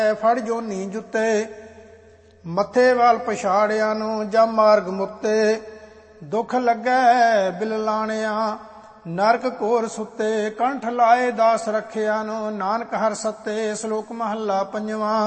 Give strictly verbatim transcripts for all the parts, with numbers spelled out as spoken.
ਫੜ ਜੋਨੀ ਜੁੱਤੇ, ਮੱਥੇ ਵਾਲ ਪਛਾੜਿਆਂ ਨੂੰ ਜਾਂ ਮਾਰਗ ਮੁੱਤੇ। ਦੁੱਖ ਲੱਗੈ ਬਿਲ ਲਾਣਿਆ, ਨਰਕ ਘੋਰ ਸੁੱਤੇ। ਕੰਠ ਲਾਏ ਦਾਸ ਰੱਖਿਆ ਨੂੰ, ਨਾਨਕ ਹਰ ਸੱਤੇ। ਸ਼ਲੋਕ ਮਹੱਲਾ ਪੰਜਵਾਂ।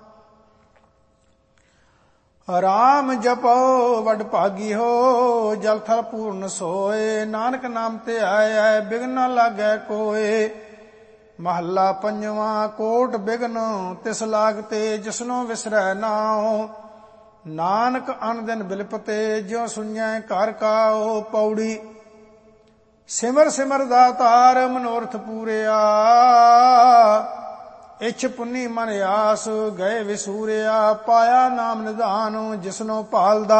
ਰਾਮ ਜਪੋ ਵਡ ਭਾਗੀ ਹੋ, ਜਲ ਥਲ ਪੂਰਨ ਸੋਏ। ਨਾਨਕ ਨਾਮ ਤੇ ਆਇਐ, ਬਿਘਨ ਨ ਲਾਗੈ ਕੋਏ। ਮਹੱਲਾ ਪੰਜਵਾਂ। ਕੋਟ ਬਿਘਨ ਤਿਸ ਲਾਗਤੇ, ਜਿਸਨੋ ਵਿਸਰੈ ਨਾਉ। ਨਾਨਕ ਅਨ ਦਿਨ ਬਿਲਪਤੇ, ਜਿਉ ਸੁਣਿਐ ਘਰ ਕਾਉ। ਪੌੜੀ। ਸਿਮਰ ਸਿਮਰ ਦਾਤਾਰ, ਮਨੋਰਥ ਪੂਰਿਆ। ਇੱਛ ਪੁੰਨੀ ਮਨ ਆਸ, ਗਏ ਵਿਸੂਰਿਆ। ਪਾਇਆ ਨਾਮ ਨਿਧਾਨ, ਜਿਸਨੋ ਭਾਲਦਾ।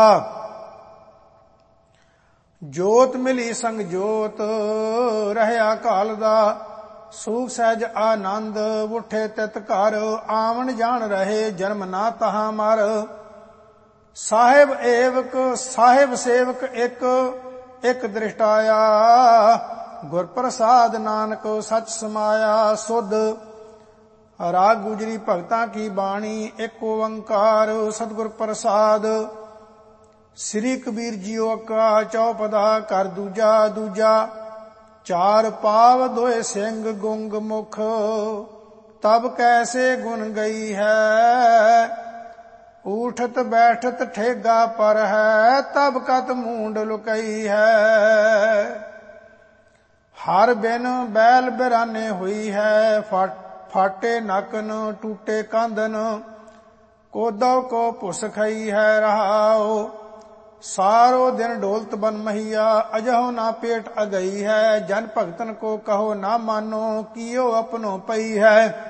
ਜੋਤ ਮਿਲੀ ਸੰਗ ਜੋਤ, ਰਹਿਆ ਘਾਲਦਾ। ਸੂਖ ਸਹਿਜ ਆਨੰਦ, ਉਠੇ ਤਿਤ ਘਰ। ਆਵਣ ਜਾਣ ਰਹੇ, ਜਨਮ ਨਾ ਤਹਾਂ ਮਰ। ਸਾਹਿਬ ਏਵਕ ਸਾਹਿਬ ਸੇਵਕ ਇੱਕ, ਇੱਕ ਦ੍ਰਿਸ਼ਟਾਇਆ। ਗੁਰ ਪ੍ਰਸਾਦ ਨਾਨਕ ਸਚ ਸਮਾਇਆ। ਸੁਧ। ਰਾਗ ਗੁਜਰੀ ਭਗਤਾਂ ਕੀ ਬਾਣੀ, ਇੱਕ ਓੰਕਾਰ ਸਤਿਗੁਰ ਪ੍ਰਸਾਦ। ਸ੍ਰੀ ਕਬੀਰ ਜੀਓ ਕਾ ਚੌਪਦਾ, ਕਰ ਦੂਜਾ ਦੂਜਾ। ਚਾਰ ਪਾਵ ਦੋਏ ਸਿੰਘ, ਗੁੰਗ ਮੁਖ। ਤਬ ਕੈਸੇ ਗੁਣ ਗਈ ਹੈ, ਊਠਤ ਬੈਠਤ ਠੇਗਾ ਪਰ ਹੈ। ਤਬ ਕਤ ਮੂੰਡ ਲੁਕਈ ਹੈ। ਹਰ ਬਿਨ ਬੈਲ ਬਿਰਾਨੇ ਹੋਈ ਹੈ। ਫਾਟੇ ਨਕਨ, ਟੂਟੇ ਕਾਂਦਨ। ਕੋਦੋ ਕੋ ਭੁਸ ਖਈ ਹੈ ਰਹਾਉ। ਸਾਰੋ ਦਿਨ ਢੋਲਤ ਬਨ ਮਹੀਆ, ਅਜਹੁ ਨਾ ਪੇਟ ਅਗਈ ਹੈ। ਜਨ ਭਗਤਨ ਕੋ ਕਹੋ ਨਾ ਮਾਨੋ, ਕੀਓ ਆਪਣੋ ਪਈ ਹੈ।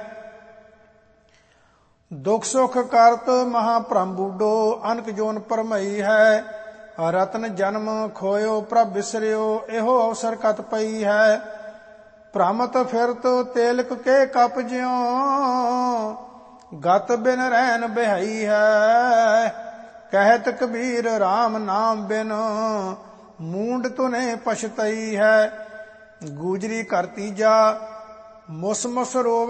ਦੁਖ ਸੁਖ ਕਰਤ ਮਹਾ ਭ੍ਰਮ ਬੂਡੋ, ਅਨਕ ਜੋਨ ਭਰਮਈ ਹੈ। ਰਤਨ ਜਨਮ ਖੋਇਓ ਪ੍ਰਭ ਬਿਸਰਿਓ, ਇਹੋ ਅਵਸਰ ਕਤ ਪਈ ਹੈ। ਭ੍ਰਮਤ ਫਿਰਤ ਤੇਲਕ ਕੇ ਕਪ ਜਿਉ, ਗਤ ਬਿਨ ਰਹਿਨ ਬਿਹਾਈ ਹੈ। ਕਹਿਤ ਕਬੀਰ ਰਾਮ ਨਾਮ ਬਿਨ, ਮੂੰਡ ਤੁਨੇ ਪਛਤਈ ਹੈ। ਗੂਜਰੀ ਘਰ ਤੀਜਾ। ਮੁਸ ਮੁਸ ਰੋਵ